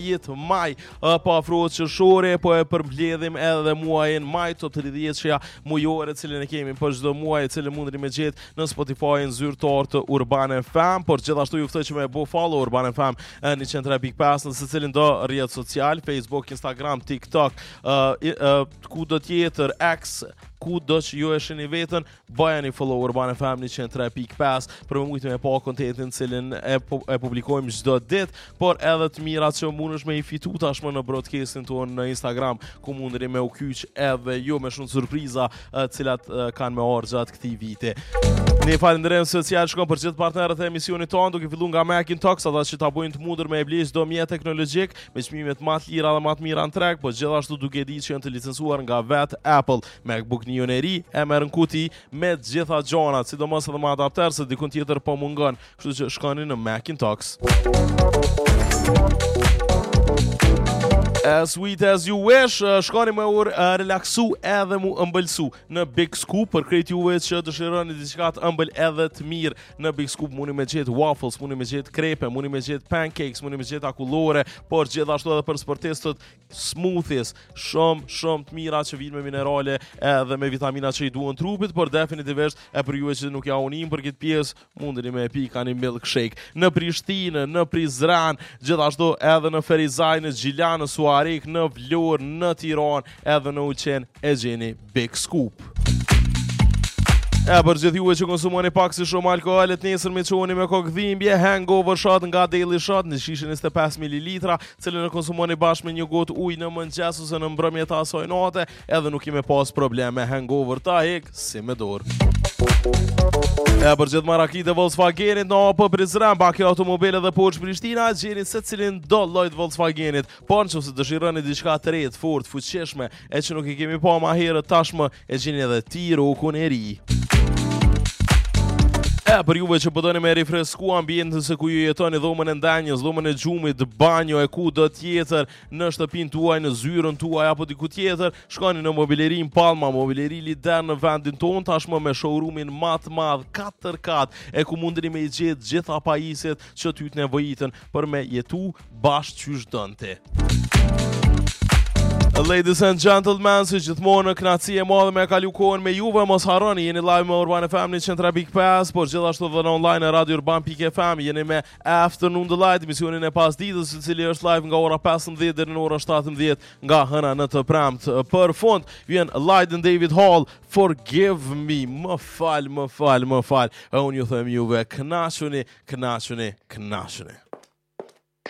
jetë maj pa afrohet qershore, po e përmbledhim edhe muajin maj, top 30 mujore, cilin e kemi për çdo muaj, cilin mundeni me gjetë në Spotify-n zyrtar të Urban FM, por gjithashtu ju ftoj që me bo follow Urban FM në 103.5 në secilin do rrjet social, Facebook, Instagram, TikTok, kudo tjetër, X, kudo që ju e shihni veten, bajani follow Urban FM 103.5 për më mujtë me pa kontentin cilin e publikojmë çdo ditë, por edhe të mirat që mundesh me i fitu tashmë në broadcastin tonë në Instagram, ku mundeni me u kyç edhe ju me shumë surpriza cilat kanë me ardhur gjatë këtij viti. Ne falenderojmë social shkon për gjithë partnerët e emisionit tonë, duke filluar nga Macintosh, ata që ta bojnë të mundur me e blej çdo mjet teknologjik me çmimet më të lira dhe më të mira në treg, po gjithashtu duke ditë që janë të licencuar nga vet Apple. MacBook Neo e ri e merr në kuti me të gjitha gjanat, sidomos edhe me adapter se dikun tjetër po mungon, kështu që shkoni në Macintosh. As sweet as you wish, shkoni me relaksu edhe mu ëmbëlsu në Big Scoop, për krejt juve që dëshironi diçka të ëmbël edhe të mirë. Në Big Scoop mundi me gjetë waffles, mundi me gjetë krepe, mundi me gjetë pancakes, mundi me gjetë akullore, por gjithashtu edhe për sportistët smoothies, shumë të mira që vijnë me minerale edhe me vitamina që i duan trupit, por definitivisht e për juve që nuk ja unim për këtë pjesë, mundeni me pika një milkshake. Në Prishtinë, në Prizren, gjithashtu edhe në Ferizaj, në Gjiljanë, në Suarik, në Vlorë, në Tiranë, edhe në Ulqen e gjeni Big Scoop. Për gjithë juve që konsumoni pak si shumë alkohol, të nesër me çoni me kokë dhimbje, hangover shot nga Daily Shot në shishin 25 ml, cilën e konsumoni bashkë me një gotë ujë në mëngjes ose në mbrëmje të asaj nate, edhe nuk kemi pas probleme hangover ta hek si me dorë. Për gjithë marakit e Volkswagenit në APO Prizren, Bakë Automobile dhe Porsche Prishtina, gjeni se cilin do llojt Volkswagenit, por nëse dëshironi diçka të re, fort, fuqishme, e që nuk i kemi pa më herët, tashmë e gjeni edhe T-Roc-un e ri. Për juve që përdojnë me rifresku ambientin se ku ju jetoni, dhomën e ndenjës, dhomën e gjumit, banjo e ku do tjetër, në shtëpin tuaj, në zyrën tuaj, apo diku tjetër, shkoni në Mobilerin Palma, Mobileri lider në vendin tonë, tashmë me showroomin më të madh 4x, e ku mundeni me i gjetë gjitha pajisjet që ty të nevojitën për me jetu bashkë qysh dënti. Ladies and gentlemen, si gjithmonë kënaqësi e madhe me kalu kohën me juve, mos harroni, jeni live me Urban FM 103.5, por gjithashtu edhe në online në Radio Urban.fm, jeni me Afternoon Delight, misionin e pasdites, i cili është live nga ora 15 deri në ora 17 nga hëna në të premtë. Për fund vjen Leiden David Hall, Forgive Me, më fal. E unë ju them juve, kënaquni.